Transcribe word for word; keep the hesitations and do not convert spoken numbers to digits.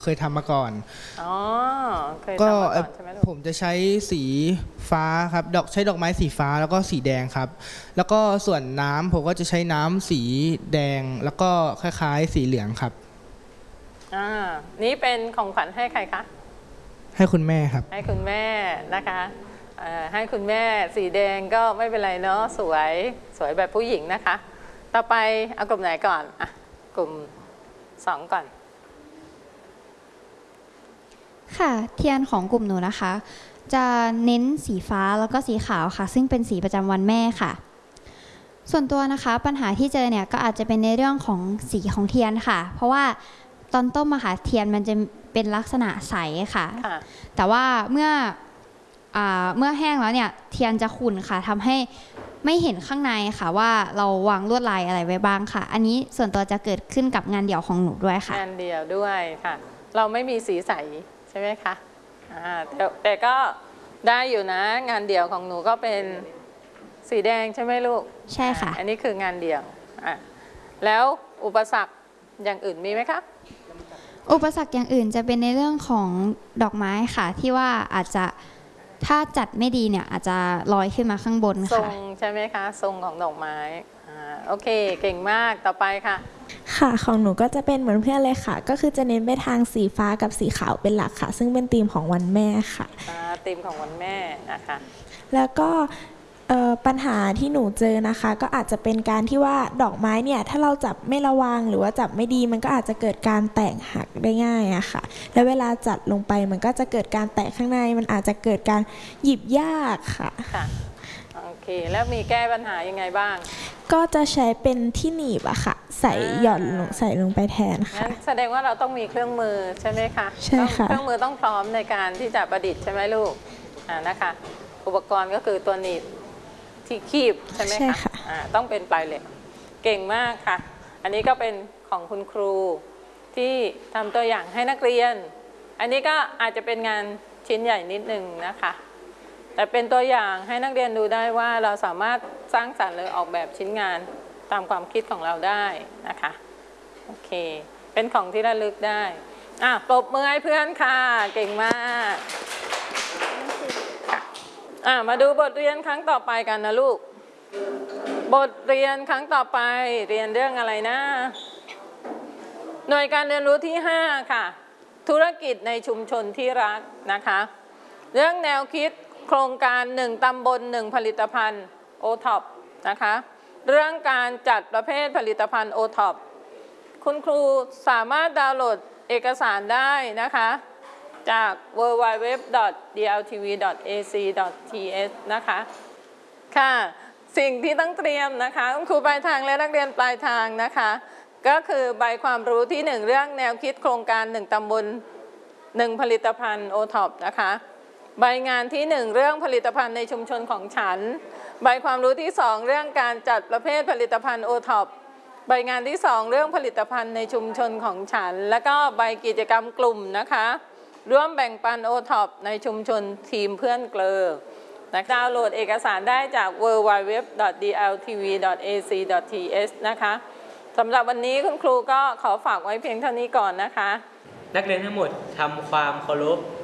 เคยทำมาก่อนอ๋อเคยทำมาก่อนใช่ไหมลูกผมจะใช้สีฟ้าครับดอกใช้ดอกไม้สีฟ้าแล้วก็สีแดงครับแล้วก็ส่วนน้ำผมก็จะใช้น้ำสีแดงแล้วก็คล้ายๆสีเหลืองครับอ่านี้เป็นของขวัญให้ใครคะให้คุณแม่ครับให้คุณแม่นะคะให้คุณแม่สีแดงก็ไม่เป็นไรเนาะสวยสวยแบบผู้หญิงนะคะต่อไปเอากลุ่มไหนก่อนอ่ะกลุ่มสองก่อนค่ะเทียนของกลุ่มหนูนะคะจะเน้นสีฟ้าแล้วก็สีขาวค่ะซึ่งเป็นสีประจำวันแม่ค่ะส่วนตัวนะคะปัญหาที่เจอเนี่ยก็อาจจะเป็นในเรื่องของสีของเทียนค่ะเพราะว่าตอนต้มอะค่ะเทียนมันจะเป็นลักษณะใสค่ะแต่ว่าเมื่อเมื่อแห้งแล้วเนี่ยเทียนจะขุ่นค่ะทำให้ไม่เห็นข้างในค่ะว่าเราวางลวดลายอะไรไว้บ้างค่ะอันนี้ส่วนตัวจะเกิดขึ้นกับงานเดี่ยวของหนูด้วยค่ะงานเดี่ยวด้วยค่ะเราไม่มีสีใสใช่ไหมคะแต่แต่ก็ได้อยู่นะงานเดี่ยวของหนูก็เป็นสีแดงใช่ไหมลูกใช่ค่ะอันนี้คืองานเดี่ยวแล้วอุปสรรคอย่างอื่นมีไหมคะอุปสรรคอย่างอื่นจะเป็นในเรื่องของดอกไม้ค่ะที่ว่าอาจจะถ้าจัดไม่ดีเนี่ยอาจจะลอยขึ้นมาข้างบนค่ะทรงใช่ไหมคะทรงของดอกไม้โอเคเก่งมากต่อไปค่ะค่ะของหนูก็จะเป็นเหมือนเพื่อนเลยค่ะก็คือจะเน้นไปทางสีฟ้ากับสีขาวเป็นหลักค่ะซึ่งเป็นธีมของวันแม่ค่ะธีมของวันแม่นะคะแล้วก็ปัญหาที่หนูเจอนะคะก็อาจจะเป็นการที่ว่าดอกไม้เนี่ยถ้าเราจับไม่ระวังหรือว่าจับไม่ดีมันก็อาจจะเกิดการแตกหักได้ง่ายอะค่ะแล้วเวลาจัดลงไปมันก็จะเกิดการแตกข้างในมันอาจจะเกิดการหยิบยากค่ะค่ะโอเคแล้วมีแก้ปัญหายังไงบ้างก็จะใช้เป็นที่หนีบอะค่ะใส่หย่อนลงใส่ลงไปแทนค่ะแสดงว่าเราต้องมีเครื่องมือใช่ไหมคะใช่ค่ะเครื่องมือต้องพร้อมในการที่จะประดิษฐ์ใช่ไหมลูกอ่านะคะอุปกรณ์ก็คือตัวหนีบที่คีบใช่ไหมคะอ่าต้องเป็นปลายเหล็กเก่งมากค่ะอันนี้ก็เป็นของคุณครูที่ทำตัวอย่างให้นักเรียนอันนี้ก็อาจจะเป็นงานชิ้นใหญ่นิดนึงนะคะแต่เป็นตัวอย่างให้นักเรียนดูได้ว่าเราสามารถสร้างสรรค์หรือออกแบบชิ้นงานตามความคิดของเราได้นะคะโอเคเป็นของที่ระลึกได้อ่ะปรบมือให้เพื่อนค่ะเก่งมากอ่ะมาดูบทเรียนครั้งต่อไปกันนะลูกบทเรียนครั้งต่อไปเรียนเรื่องอะไรนะหน่วยการเรียนรู้ที่ห้าค่ะธุรกิจในชุมชนที่รักนะคะเรื่องแนวคิดโครงการหนึ่งตำบลหนึ่งผลิตภัณฑ์ โอ ท็อป นะคะเรื่องการจัดประเภทผลิตภัณฑ์ โอ ท็อป คุณครูสามารถดาวน์โหลดเอกสารได้นะคะจาก ดับเบิลยู ดับเบิลยู ดับเบิลยู ดอท ดี แอล ที วี ดอท เอ ซี ดอท ที เอส นะคะค่ะสิ่งที่ต้องเตรียมนะคะคุณครูปลายทางและนักเรียนปลายทางนะคะก็คือใบความรู้ที่หนึ่งเรื่องแนวคิดโครงการหนึ่งตำบลหนึ่งผลิตภัณฑ์ โอ ท็อป นะคะใบงานที่หนึ่งเรื่องผลิตภัณฑ์ในชุมชนของฉันใบความรู้ที่สองเรื่องการจัดประเภทผลิตภัณฑ์ โอ ท็อป ใบงานที่สองเรื่องผลิตภัณฑ์ในชุมชนของฉันและก็ใบกิจกรรมกลุ่มนะคะร่วมแบ่งปัน โอ ท็อป ในชุมชนทีมเพื่อนเกลอดาวน์โหลดเอกสารได้จาก ดับเบิลยู ดับเบิลยู ดับเบิลยู ดอท ดี แอล ที วี ดอท เอ ซี ดอท ที เอส นะคะสำหรับวันนี้คุณครูก็ขอฝากไว้เพียงเท่านี้ก่อนนะคะนักเรียนทั้งหมดทำความเคารพ